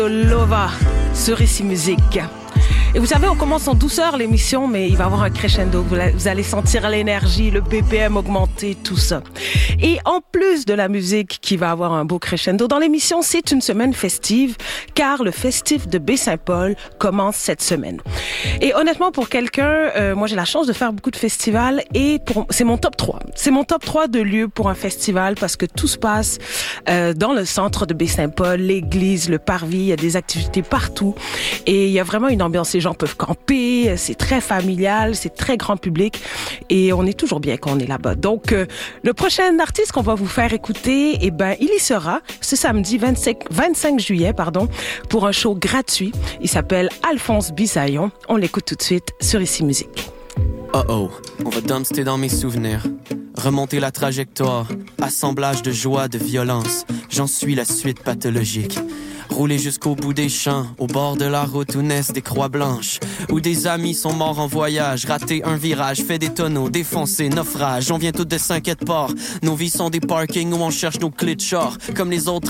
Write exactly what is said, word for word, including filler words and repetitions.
Lova sur Ici Musique. Et vous savez, on commence en douceur l'émission, mais il va y avoir un crescendo. Vous allez sentir l'énergie, le B P M augmenter, tout ça. Et en plus de la musique qui va avoir un beau crescendo dans l'émission, c'est une semaine festive, car le festif de Baie-Saint-Paul commence cette semaine. Et honnêtement, pour quelqu'un, euh, moi j'ai la chance de faire beaucoup de festivals et pour, c'est mon top trois. C'est mon top trois de lieux pour un festival parce que tout se passe euh, dans le centre de Baie-Saint-Paul, l'église, le parvis, il y a des activités partout et il y a vraiment une ambiance. Les gens peuvent camper, c'est très familial, c'est très grand public et on est toujours bien quand on est là-bas. Donc, euh, le prochain artiste qu'on va vous faire écouter, eh ben, il y sera ce samedi vingt-cinq, vingt-cinq juillet, pardon, pour un show gratuit. Il s'appelle Alphonse Bisaillon. On l'écoute tout de suite sur Ici Musique. Oh oh, on va dumpster dans mes souvenirs. Remonter la trajectoire, assemblage de joie, de violence. J'en suis la suite pathologique. Rouler jusqu'au bout des champs, au bord de la route où naissent des croix blanches, où des amis sont morts en voyage, rater un virage, fait des tonneaux, défoncer, naufrage. On vient tous de Saint-Quay-de-Port, nos vies sont des parkings où on cherche nos clés de char. Comme les autres